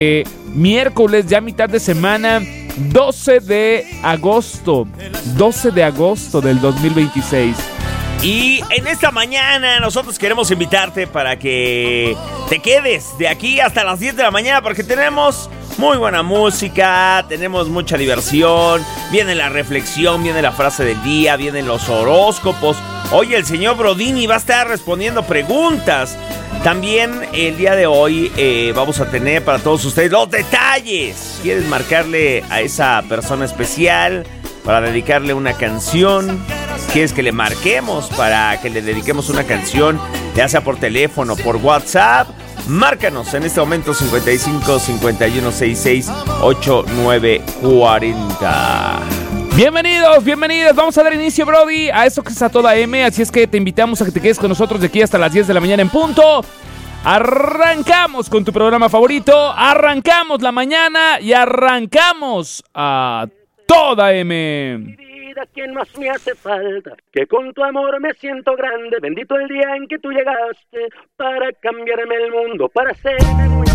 Miércoles, ya mitad de semana, 12 de agosto del 2026. Y en esta mañana nosotros queremos invitarte para que te quedes de aquí hasta las 10 de la mañana, porque tenemos muy buena música, tenemos mucha diversión, viene la reflexión, viene la frase del día, vienen los horóscopos. Hoy el señor Brodini va a estar respondiendo preguntas. También el día de hoy vamos a tener para todos ustedes los detalles. ¿Quieres marcarle a esa persona especial para dedicarle una canción? ¿Quieres que le marquemos para que le dediquemos una canción, ya sea por teléfono, por WhatsApp? Márcanos en este momento 55 51 66 8940. Bienvenidos, vamos a dar inicio, Brody, a esto que es A Toda M, así es que te invitamos a que te quedes con nosotros de aquí hasta las 10 de la mañana en punto. Arrancamos con tu programa favorito, arrancamos la mañana y arrancamos A Toda M. ¿Quién más me hace falta? Que con tu amor me siento grande. Bendito el día en que tú llegaste para cambiarme el mundo, para hacerme muy